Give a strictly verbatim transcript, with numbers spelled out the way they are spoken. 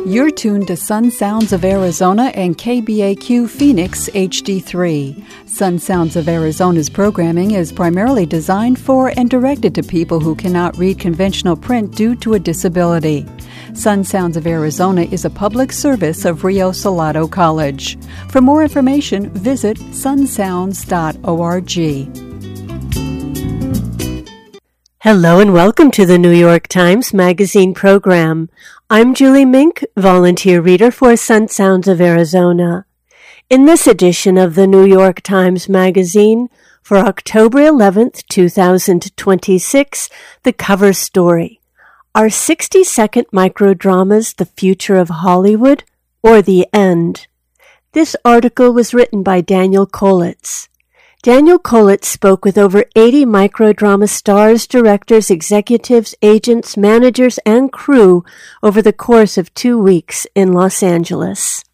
You're tuned to Sun Sounds of Arizona and K B A Q Phoenix H D three. Sun Sounds of Arizona's programming is primarily designed for and directed to people who cannot read conventional print due to a disability. Sun Sounds of Arizona is a public service of Rio Salado College. For more information, visit sun sounds dot org. Hello and welcome to the New York Times Magazine program. I'm Julie Mink, volunteer reader for Sun Sounds of Arizona. In this edition of the New York Times Magazine for October eleventh, two thousand twenty-six, the cover story: Are sixty-second microdramas the future of Hollywood or the end? This article was written by Daniel Kolitz. Daniel Kolitz spoke with over eighty microdrama stars, directors, executives, agents, managers, and crew over the course of two weeks in Los Angeles.